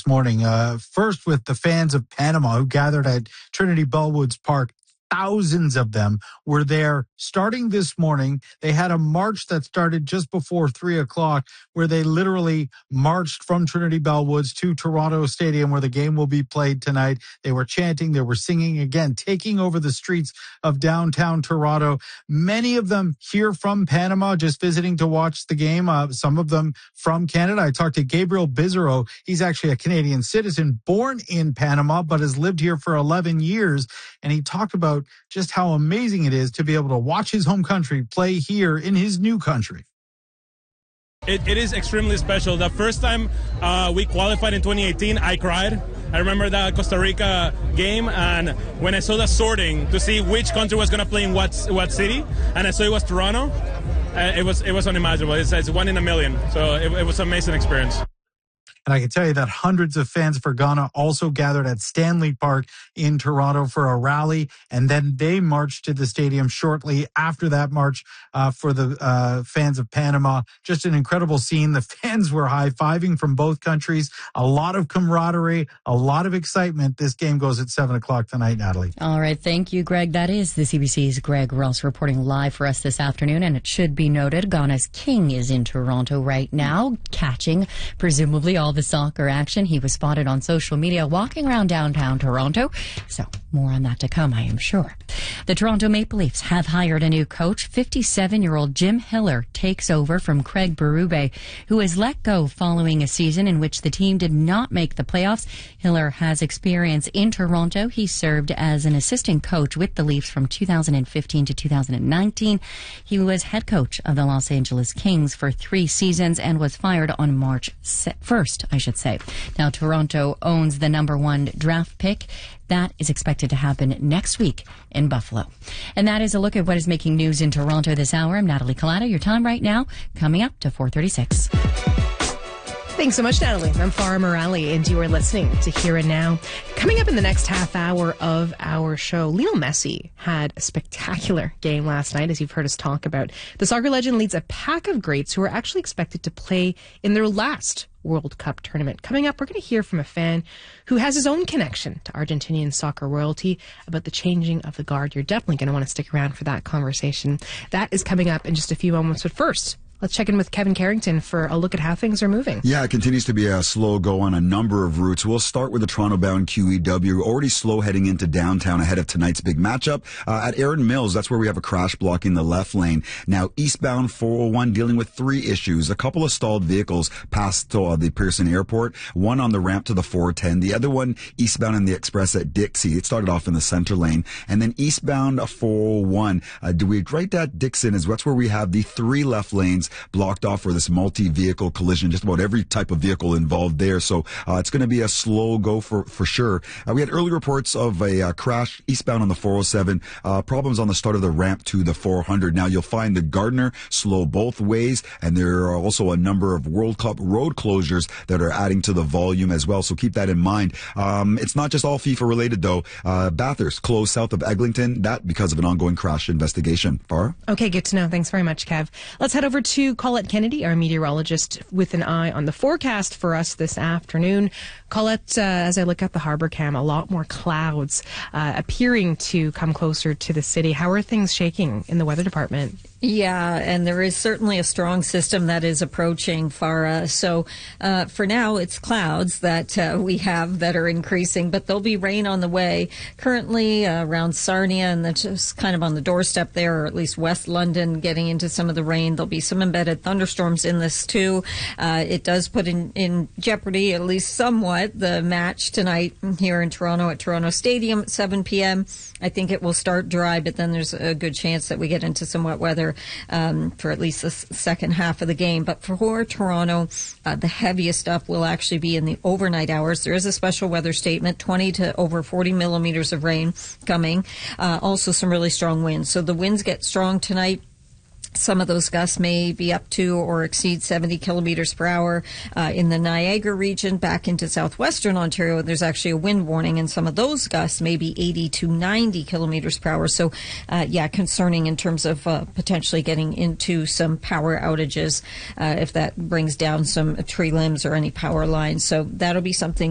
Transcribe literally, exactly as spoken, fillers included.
this morning. Uh, first with the fans of Panama who gathered at Trinity Bellwoods Park. Thousands of them were there starting this morning. They had a march that started just before three o'clock where they literally marched from Trinity Bellwoods to Toronto Stadium where the game will be played tonight. They were chanting, they were singing, again, taking over the streets of downtown Toronto. Many of them here from Panama, just visiting to watch the game. Uh, some of them from Canada. I talked to Gabriel Bizarro. He's actually a Canadian citizen born in Panama, but has lived here for eleven years. And he talked about just how amazing it is to be able to watch his home country play here in his new country. It, it is extremely special. The first time uh, we qualified in twenty eighteen, I cried. I remember that Costa Rica game, and when I saw the sorting to see which country was going to play in what what city, and I saw it was Toronto, uh, it was it was unimaginable. It's, it's one in a million. So it, it was an amazing experience. And I can tell you that hundreds of fans for Ghana also gathered at Stanley Park in Toronto for a rally, and then they marched to the stadium shortly after that march uh, for the uh, fans of Panama. Just an incredible scene. The fans were high-fiving from both countries. A lot of camaraderie, a lot of excitement. This game goes at seven o'clock tonight, Natalie. All right. Thank you, Greg. That is the C B C's Greg Ross reporting live for us this afternoon, and it should be noted Ghana's king is in Toronto right now, catching presumably all the soccer action. He was spotted on social media walking around downtown Toronto. So more on that to come, I am sure. The Toronto Maple Leafs have hired a new coach. fifty-seven-year-old Jim Hiller takes over from Craig Berube, who was let go following a season in which the team did not make the playoffs. Hiller has experience in Toronto. He served as an assistant coach with the Leafs from two thousand fifteen to two thousand nineteen. He was head coach of the Los Angeles Kings for three seasons and was fired on March first, I should say. Now, Toronto owns the number one draft pick. That is expected to happen next week in Buffalo. And that is a look at what is making news in Toronto this hour. I'm Natalie Collada. Your time right now, coming up to four thirty-six. Thanks so much, Natalie. I'm Farah Morali, and you are listening to Here and Now. Coming up in the next half hour of our show, Lionel Messi had a spectacular game last night, as you've heard us talk about. The soccer legend leads a pack of greats who are actually expected to play in their last World Cup tournament. Coming up, we're going to hear from a fan who has his own connection to Argentinian soccer royalty about the changing of the guard. You're definitely going to want to stick around for that conversation. That is coming up in just a few moments. But first, let's check in with Kevin Carrington for a look at how things are moving. Yeah, it continues to be a slow go on a number of routes. We'll start with the Toronto-bound Q E W. Already slow heading into downtown ahead of tonight's big matchup. Uh, at Erin Mills, that's where we have a crash blocking the left lane. Now, eastbound four oh one dealing with three issues. A couple of stalled vehicles past uh, the Pearson Airport. One on the ramp to the four ten. The other one eastbound in the express at Dixie. It started off in the center lane. And then eastbound four oh one. Uh, do we right at Dixon is that's where we have the three left lanes blocked off for this multi-vehicle collision, just about every type of vehicle involved there. So uh, it's going to be a slow go for, for sure. Uh, we had early reports of a uh, crash eastbound on the four oh seven, uh, problems on the start of the ramp to the four hundred. Now you'll find the Gardner slow both ways, and there are also a number of World Cup road closures that are adding to the volume as well. So keep that in mind. Um, it's not just all FIFA related though. Uh, Bathurst closed south of Eglinton, that because of an ongoing crash investigation. Farah? Okay, good to know. Thanks very much, Kev. Let's head over to Colette Kennedy, our meteorologist, with an eye on the forecast for us this afternoon. Colette, uh, as I look at the harbor cam, a lot more clouds uh, appearing to come closer to the city. How are things shaking in the weather department? Yeah, and there is certainly a strong system that is approaching, Farah. So uh, for now, it's clouds that uh, we have that are increasing, but there'll be rain on the way. Currently uh, around Sarnia, and that's just kind of on the doorstep there, or at least West London, getting into some of the rain. There'll be some embedded thunderstorms in this too. Uh, it does put in, in jeopardy, at least somewhat, the match tonight here in Toronto at Toronto Stadium at seven p.m. I think it will start dry, but then there's a good chance that we get into some wet weather um, for at least the s- second half of the game. But for Toronto, uh, the heaviest stuff will actually be in the overnight hours. There is a special weather statement, twenty to over forty millimeters of rain coming. Uh, also some really strong winds. So the winds get strong tonight. Some of those gusts may be up to or exceed seventy kilometers per hour uh, in the Niagara region. Back into southwestern Ontario, there's actually a wind warning, and some of those gusts may be eighty to ninety kilometers per hour. So, uh, yeah, concerning in terms of uh, potentially getting into some power outages uh, if that brings down some tree limbs or any power lines. So that'll be something